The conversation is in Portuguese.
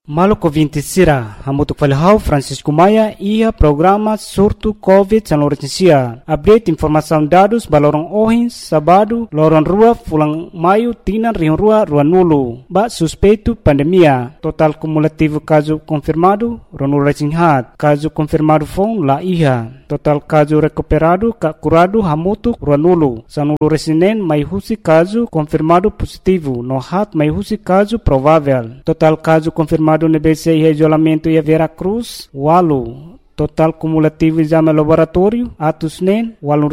Maluco 20 sira, hamutuk falhau Francisco Maia ia programa surto COVID-19 sia. Update informação dados balorong ohin sabado lorong rua fulang maio tinan rion rua nulu. Ba suspeito pandemia. Total cumulativo caso confirmado ronul recinghat. Caso confirmado fong la iha. Total caso recuperado curado hamutuk nulu. Sanulu resinen mai husi caso confirmado positivo. No hat mai husi caso provável. Total caso confirmado no BC e isolamento e Vera Cruz, walu. Total cumulativo exame laboratório, atos nen, walu